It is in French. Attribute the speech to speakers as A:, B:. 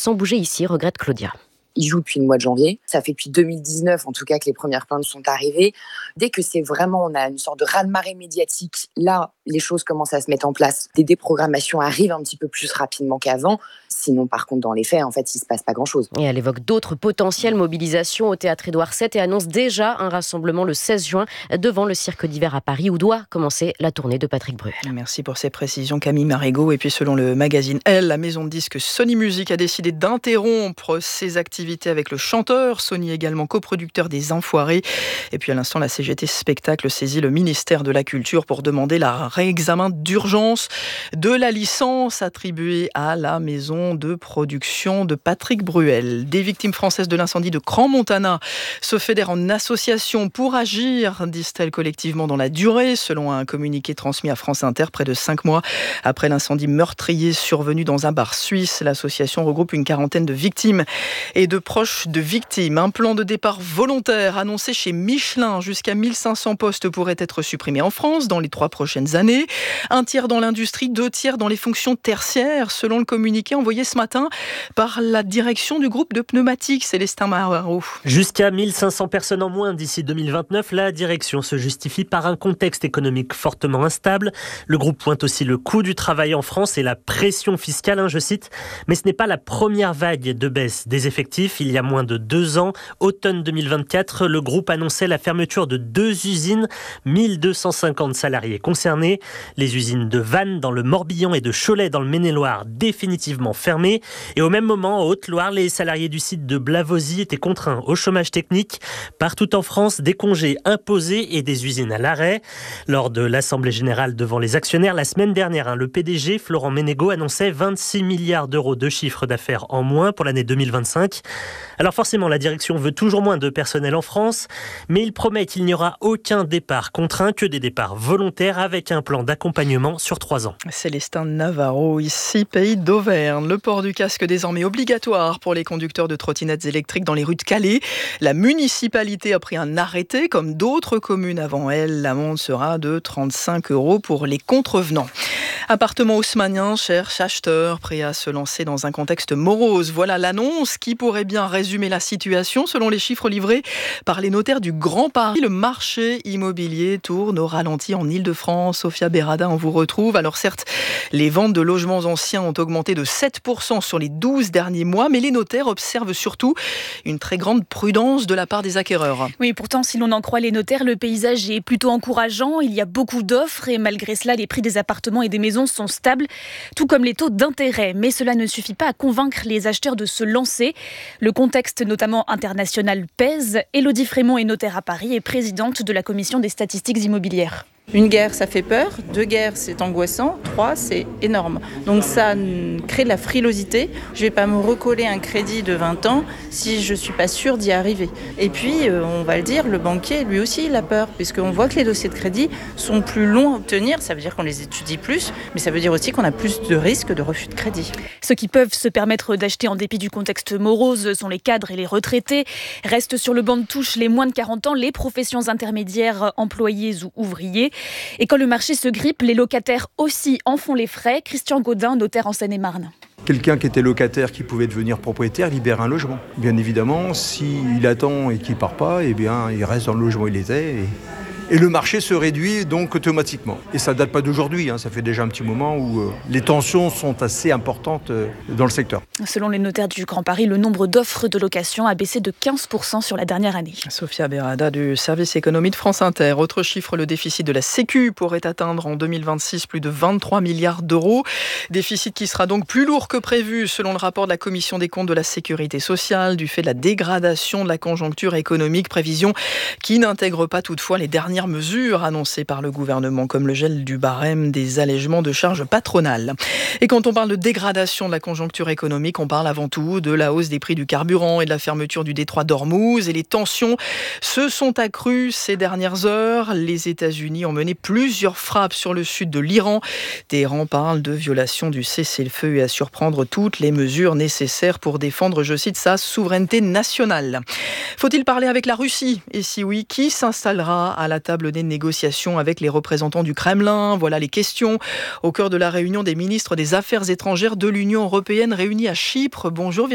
A: sans bouger ici, regrette Claudia.
B: Il joue depuis le mois de janvier. Ça fait depuis 2019, en tout cas, que les premières plaintes sont arrivées. Dès que on a une sorte de raz-de-marée médiatique, là, les choses commencent à se mettre en place. Des déprogrammations arrivent un petit peu plus rapidement qu'avant. Sinon, par contre, dans les faits, en fait, il ne se passe pas grand-chose.
A: Et elle évoque d'autres potentielles mobilisations au théâtre Édouard VII et annonce déjà un rassemblement le 16 juin devant le Cirque d'hiver à Paris où doit commencer la tournée de Patrick Bruel.
C: Merci pour ces précisions, Camille Marigot. Et puis, selon le magazine Elle, la maison de disques Sony Music a décidé d'interrompre ses activités avec le chanteur. Sony également coproducteur des Enfoirés. Et puis, à l'instant, la CGT Spectacle saisit le ministère de la Culture pour demander la réexamen d'urgence de la licence attribuée à la maison de production de Patrick Bruel. Des victimes françaises de l'incendie de Crans-Montana se fédèrent en association pour agir, disent-elles collectivement dans la durée, selon un communiqué transmis à France Inter près de 5 mois après l'incendie meurtrier survenu dans un bar suisse. L'association regroupe une quarantaine de victimes et de proches de victimes. Un plan de départ volontaire annoncé chez Michelin. Jusqu'à 1500 postes pourraient être supprimés en France dans les 3 prochaines années. 1 tiers dans l'industrie, 2 tiers dans les fonctions tertiaires, selon le communiqué envoyé ce matin par la direction du groupe de pneumatiques, Célestin Maharo.
D: Jusqu'à 1500 personnes en moins d'ici 2029, la direction se justifie par un contexte économique fortement instable. Le groupe pointe aussi le coût du travail en France et la pression fiscale, je cite. Mais ce n'est pas la première vague de baisse des effectifs. Il y a moins de 2 ans, automne 2024, le groupe annonçait la fermeture de 2 usines, 1250 salariés concernés. Les usines de Vannes dans le Morbihan et de Cholet dans le Maine-et-Loire définitivement fermées. Et au même moment, en Haute-Loire, les salariés du site de Blavozy étaient contraints au chômage technique. Partout en France, des congés imposés et des usines à l'arrêt. Lors de l'Assemblée générale devant les actionnaires, la semaine dernière, le PDG, Florent Menegaux, annonçait 26 milliards d'euros de chiffre d'affaires en moins pour l'année 2025. Alors forcément, la direction veut toujours moins de personnel en France, mais il promet qu'il n'y aura aucun départ contraint, que des départs volontaires avec un plan d'accompagnement sur 3 ans.
C: Célestin Navarro, ici, pays d'Auvergne. Le port du casque désormais obligatoire pour les conducteurs de trottinettes électriques dans les rues de Calais. La municipalité a pris un arrêté, comme d'autres communes avant elle. L'amende sera de 35 € pour les contrevenants. Appartement haussmannien cherche acheteur, prêt à se lancer dans un contexte morose. Voilà l'annonce qui pourrait bien résumer la situation. Selon les chiffres livrés par les notaires du Grand Paris, le marché immobilier tourne au ralenti en Ile-de-France. Sophia Berada, on vous retrouve. Alors certes, les ventes de logements anciens ont augmenté de 7% sur les 12 derniers mois, mais les notaires observent surtout une très grande prudence de la part des acquéreurs.
E: Oui, pourtant, si l'on en croit les notaires, le paysage est plutôt encourageant. Il y a beaucoup d'offres et malgré cela, les prix des appartements et des maisons sont stables, tout comme les taux d'intérêt. Mais cela ne suffit pas à convaincre les acheteurs de se lancer. Le contexte, notamment international, pèse. Élodie Frémont est notaire à Paris et présidente de la commission des statistiques immobilières.
F: Une guerre, ça fait peur. 2 guerres, c'est angoissant. 3, c'est énorme. Donc ça crée de la frilosité. Je ne vais pas me recoller un crédit de 20 ans si je ne suis pas sûre d'y arriver. Et puis, on va le dire, le banquier, lui aussi, il a peur, puisqu'on voit que les dossiers de crédit sont plus longs à obtenir. Ça veut dire qu'on les étudie plus, mais ça veut dire aussi qu'on a plus de risques de refus de crédit.
E: Ceux qui peuvent se permettre d'acheter en dépit du contexte morose sont les cadres et les retraités. Restent sur le banc de touche les moins de 40 ans, les professions intermédiaires, employés ou ouvriers. Et quand le marché se grippe, les locataires aussi en font les frais. Christian Gaudin, notaire en Seine-et-Marne.
G: Quelqu'un qui était locataire, qui pouvait devenir propriétaire, libère un logement. Bien évidemment, s'il attend et qu'il ne part pas, eh bien, il reste dans le logement où il était. Et le marché se réduit donc automatiquement. Et ça ne date pas d'aujourd'hui, ça fait déjà un petit moment où les tensions sont assez importantes dans le secteur.
E: Selon les notaires du Grand Paris, le nombre d'offres de location a baissé de 15% sur la dernière année.
C: Sophia Berada du service économie de France Inter. Autre chiffre, le déficit de la Sécu pourrait atteindre en 2026 plus de 23 milliards d'euros. Déficit qui sera donc plus lourd que prévu selon le rapport de la Commission des comptes de la Sécurité sociale du fait de la dégradation de la conjoncture économique. Prévision qui n'intègre pas toutefois les dernières mesures annoncées par le gouvernement comme le gel du barème des allègements de charges patronales. Et quand on parle de dégradation de la conjoncture économique, on parle avant tout de la hausse des prix du carburant et de la fermeture du détroit d'Ormuz. Et les tensions se sont accrues ces dernières heures. Les États-Unis ont mené plusieurs frappes sur le sud de l'Iran. Téhéran parle de violation du cessez-le-feu et assure prendre toutes les mesures nécessaires pour défendre, je cite, sa souveraineté nationale. Faut-il parler avec la Russie ? Et si oui, qui s'installera à la table des négociations avec les représentants du Kremlin? Voilà les questions au cœur de la réunion des ministres des Affaires étrangères de l'Union européenne réunis à Chypre. Bonjour.